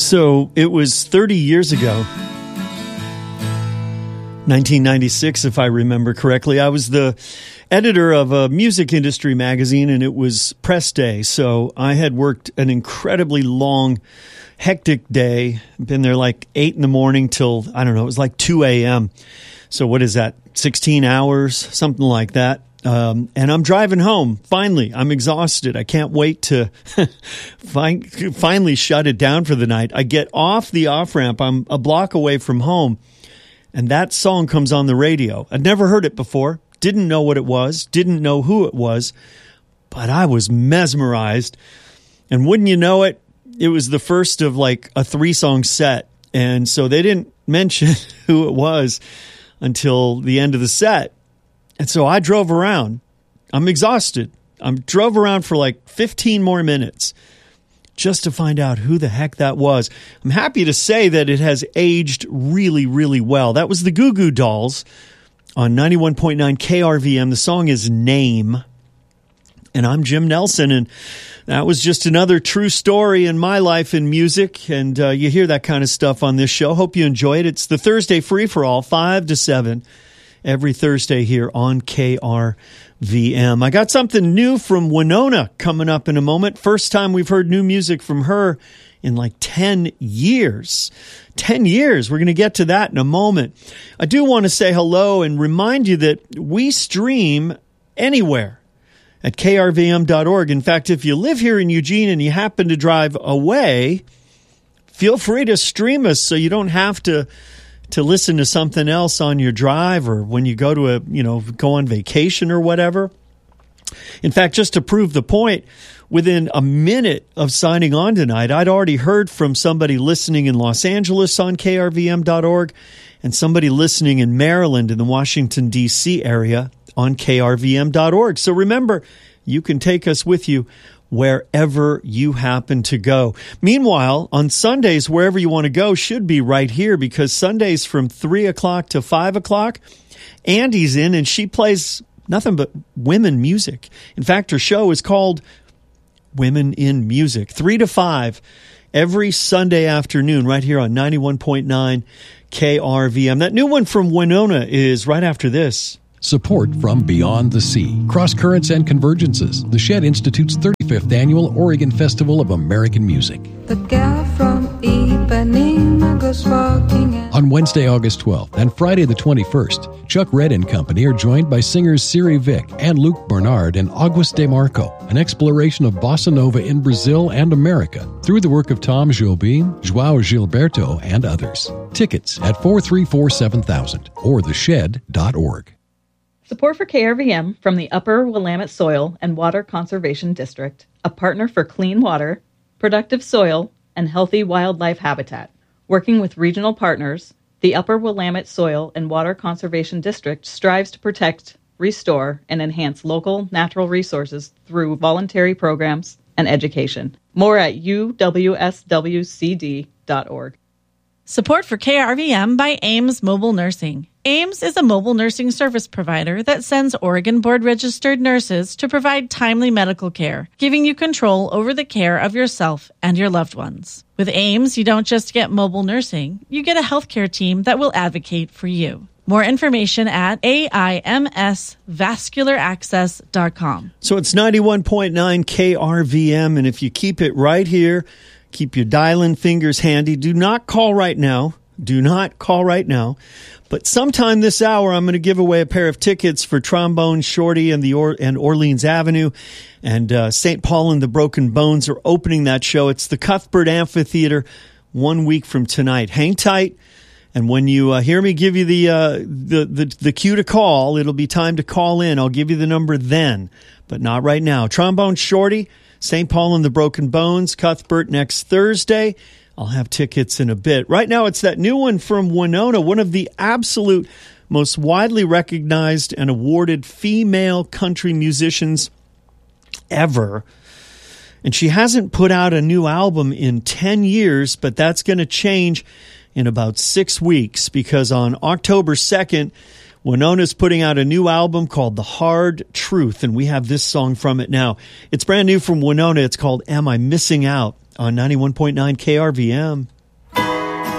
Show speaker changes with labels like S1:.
S1: So it was 30 years ago, 1996, if I remember correctly. I was the editor of a music industry magazine, and it was press day. So I had worked an incredibly long, hectic day. Been there like 8 in the morning till, I don't know, it was like 2 a.m. So what is that, 16 hours, something like that. And I'm driving home. Finally, I'm exhausted. I can't wait to finally shut it down for the night. I get off the off-ramp. I'm a block away from home, and that song comes on the radio. I'd never heard it before, didn't know what it was, didn't know who it was, but I was mesmerized. And wouldn't you know it, it was the first of like a 3-song set. And so they didn't mention who it was until the end of the set. And so I drove around. I'm exhausted. I drove around for like 15 more minutes just to find out who the heck that was. I'm happy to say that it has aged really, really well. That was the Goo Goo Dolls on 91.9 KRVM. The song is Name. And I'm Jim Nelson, and that was just another true story in my life in music. And you hear that kind of stuff on this show. Hope you enjoy it. It's the Thursday free-for-all, 5 to 7. Every Thursday here on KRVM. I got something new from Winona coming up in a moment. First time we've heard new music from her in like 10 years. 10 years. We're going to get to that in a moment. I do want to say hello and remind you that we stream anywhere at krvm.org. In fact, if you live here in Eugene and you happen to drive away, feel free to stream us so you don't have to listen to something else on your drive or when you go to go on vacation or whatever. In fact, just to prove the point, within a minute of signing on tonight, I'd already heard from somebody listening in Los Angeles on krvm.org and somebody listening in Maryland in the Washington, D.C. area on krvm.org. So remember, you can take us with you wherever you happen to go. Meanwhile, on Sundays, wherever you want to go should be right here, because Sundays from 3 o'clock to 5 o'clock, Andy's in, and she plays nothing but women music. In fact, her show is called Women in Music, 3 to 5 every Sunday afternoon right here on 91.9 KRVM. That new one from Winona is right after this.
S2: Support from Beyond the Sea, Cross Currents and Convergences, the Shed Institute's 35th Annual Oregon Festival of American Music.
S3: The girl from Ipanema goes walking
S2: on Wednesday, August 12th and Friday the 21st, Chuck Red and Company are joined by singers Siri Vick and Luke Bernard and August DeMarco, an exploration of bossa nova in Brazil and America through the work of Tom Jobim, João Gilberto, and others. Tickets at 434-7000 or theshed.org.
S4: Support for KRVM from the Upper Willamette Soil and Water Conservation District, a partner for clean water, productive soil, and healthy wildlife habitat. Working with regional partners, the Upper Willamette Soil and Water Conservation District strives to protect, restore, and enhance local natural resources through voluntary programs and education. More at uwswcd.org.
S5: Support for KRVM by Ames Mobile Nursing. Ames is a mobile nursing service provider that sends Oregon board-registered nurses to provide timely medical care, giving you control over the care of yourself and your loved ones. With Ames, you don't just get mobile nursing, you get a healthcare team that will advocate for you. More information at aimsvascularaccess.com.
S1: So it's 91.9 KRVM, and if you keep it right here, keep your dialing fingers handy. Do not call right now. Do not call right now. But sometime this hour, I'm going to give away a pair of tickets for Trombone Shorty and Orleans Avenue. And St. Paul and the Broken Bones are opening that show. It's the Cuthbert Amphitheater 1 week from tonight. Hang tight. And when you hear me give you the cue to call, it'll be time to call in. I'll give you the number then, but not right now. Trombone Shorty, St. Paul and the Broken Bones, Cuthbert next Thursday. I'll have tickets in a bit. Right now, it's that new one from Winona, one of the absolute most widely recognized and awarded female country musicians ever. And she hasn't put out a new album in 10 years, but that's going to change in about 6 weeks, because on October 2nd, Winona's putting out a new album called The Hard Truth, and we have this song from it now. It's brand new from Winona. It's called Am I Missing Out on 91.9 KRVM.